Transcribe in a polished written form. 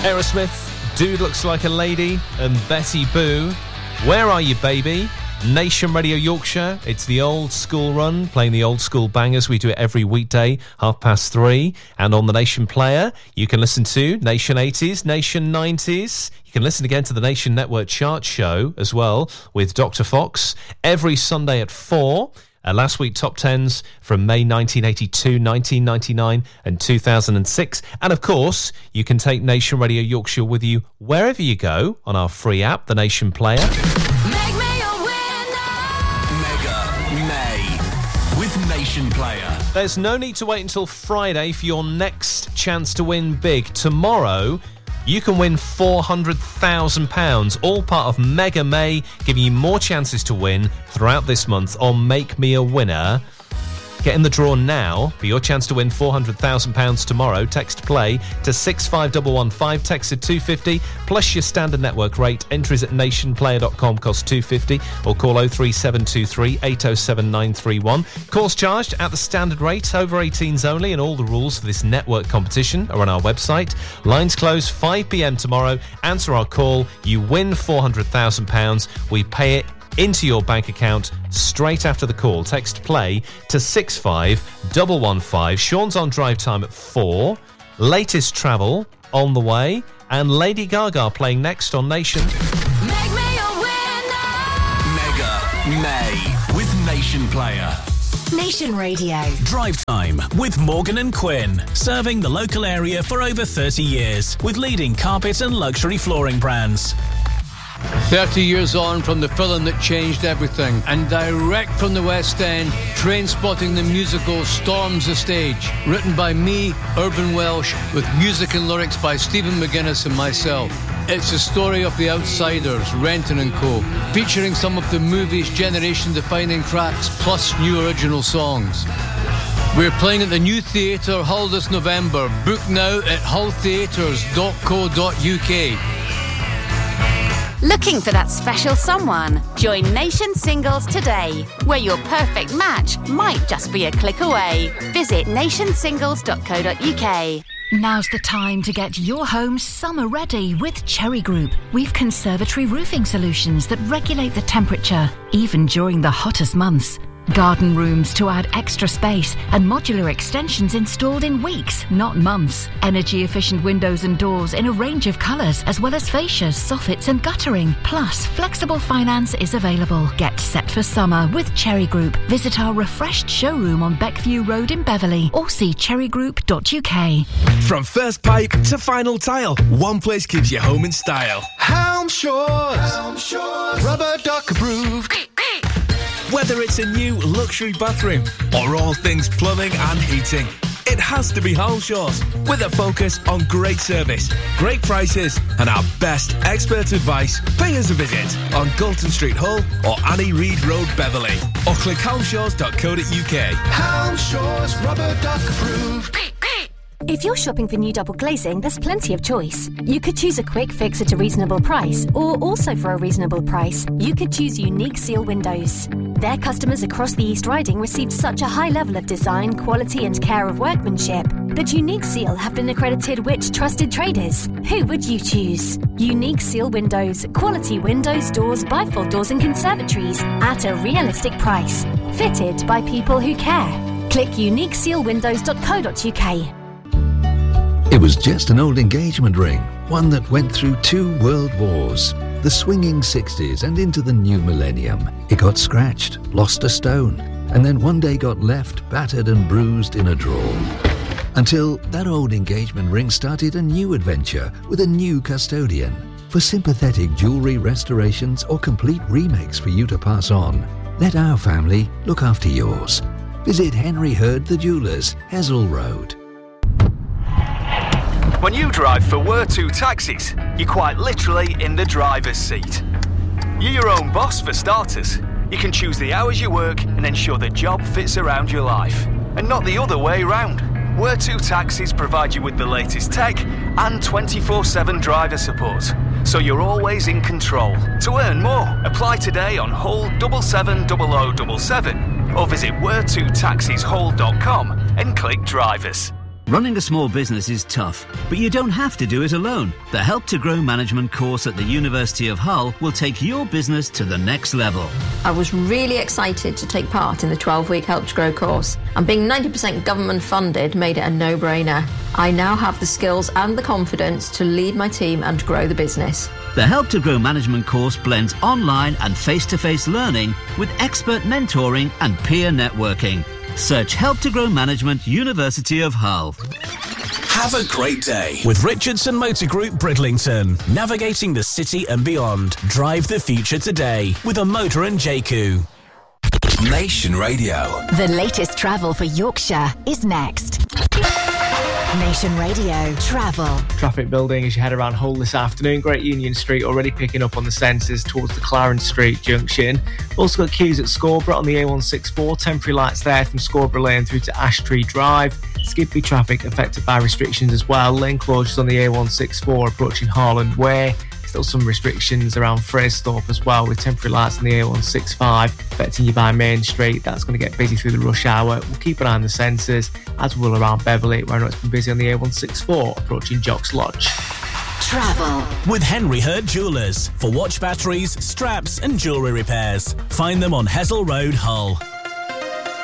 Aerosmith, Dude Looks Like a Lady, and Betty Boo. Where Are You, Baby? Nation Radio Yorkshire. It's the old school run, playing the old school bangers. We do it every weekday, 3:30. And on the Nation Player, you can listen to Nation 80s, Nation 90s. You can listen again to the Nation Network Chart Show as well with Dr. Fox every Sunday at 4. Last week, top 10s from May 1982, 1999 and 2006. And, of course, you can take Nation Radio Yorkshire with you wherever you go on our free app, the Nation Player. Make me a winner! Mega May with Nation Player. There's no need to wait until Friday for your next chance to win big. Tomorrow, you can win £400,000, all part of Mega May, giving you more chances to win throughout this month on Make Me a Winner. Get in the draw now for your chance to win £400,000 tomorrow. Text PLAY to 65115, text to 250, plus your standard network rate. Entries at nationplayer.com cost £250, or call 03723 807 931. Calls charged at the standard rate, over 18s only, and all the rules for this network competition are on our website. Lines close 5 p.m. tomorrow. Answer our call. You win £400,000. We pay it into your bank account straight after the call. Text PLAY to 65115. Sean's on drive time at 4. Latest travel on the way. And Lady Gaga playing next on Nation. Make me a winner! Mega May with Nation Player. Nation Radio. Drive Time with Morgan and Quinn. Serving the local area for over 30 years with leading carpet and luxury flooring brands. 30 years on from the film that changed everything, and direct from the West End, Trainspotting the musical storms the stage. Written by me, Urban Welsh, with music and lyrics by Stephen McGuinness and myself. It's the story of The Outsiders, Renton and Co., featuring some of the movie's generation-defining tracks, plus new original songs. We're playing at the New Theatre, Hull this November. Book now at hulltheatres.co.uk. Looking for that special someone? Join Nation Singles today, where your perfect match might just be a click away. Visit nationsingles.co.uk. Now's the time to get your home summer ready with Cherry Group. We've conservatory roofing solutions that regulate the temperature, even during the hottest months. Garden rooms to add extra space and modular extensions installed in weeks, not months. Energy-efficient windows and doors in a range of colours, as well as fascias, soffits and guttering. Plus, flexible finance is available. Get set for summer with Cherry Group. Visit our refreshed showroom on Beckview Road in Beverley or see cherrygroup.uk. From first pipe to final tile, one place keeps your home in style. Helm Shores. Rubber duck approved. Whether it's a new luxury bathroom or all things plumbing and heating, it has to be Helm Shores, with a focus on great service, great prices and our best expert advice. Pay us a visit on Galton Street, Hull, or Annie Reid Road, Beverley, or click helmshores.co.uk. Helm Shores Rubber Duck approved. If you're shopping for new double glazing, there's plenty of choice. You could choose a quick fix at a reasonable price, or also for a reasonable price, you could choose Unique Seal Windows. Their customers across the East Riding received such a high level of design, quality and care of workmanship that Unique Seal have been accredited which trusted traders. Who would you choose? Unique Seal Windows. Quality windows, doors, bifold doors and conservatories at a realistic price. Fitted by people who care. Click uniquesealwindows.co.uk. It was just an old engagement ring, one that went through 2 world wars, the swinging 60s and into the new millennium. It got scratched, lost a stone, and then one day got left battered and bruised in a drawer. Until that old engagement ring started a new adventure with a new custodian. For sympathetic jewellery restorations or complete remakes for you to pass on, let our family look after yours. Visit Henry Hurd the Jewellers, Hessel Road. When you drive for Where2 Taxis, you're quite literally in the driver's seat. You're your own boss for starters. You can choose the hours you work and ensure the job fits around your life. And not the other way round. Where2 Taxis provide you with the latest tech and 24/7 driver support, so you're always in control. To earn more, apply today on Hull 770077 or visit where2taxishull.com and click drivers. Running a small business is tough, but you don't have to do it alone. The Help to Grow Management course at the University of Hull will take your business to the next level. I was really excited to take part in the 12-week Help to Grow course, and being 90% government funded made it a no-brainer. I now have the skills and the confidence to lead my team and grow the business. The Help to Grow Management course blends online and face-to-face learning with expert mentoring and peer networking. Search Help to Grow Management, University of Hull. Have a great day with Richardson Motor Group Bridlington. Navigating the city and beyond. Drive the future today with a Motor and JQ. Nation Radio. The latest travel for Yorkshire is next. Nation Radio Travel. Traffic building as you head around Hull this afternoon. Great Union Street already picking up on the sensors towards the Clarence Street junction. Also got queues at Scarborough on the A164. Temporary lights there from Scarborough Lane through to Ash Tree Drive. Skippy traffic affected by restrictions as well. Lane closures on the A164 approaching Harland Way. Still some restrictions around Fraysthorpe as well, with temporary lights on the A165 affecting you by Main Street. That's going to get busy through the rush hour. We'll keep an eye on the sensors, as we will around Beverley, where I know it's been busy on the A164 approaching Jocks Lodge. Travel with Henry Hurd Jewellers for watch batteries, straps and jewellery repairs. Find them on Hessel Road, Hull.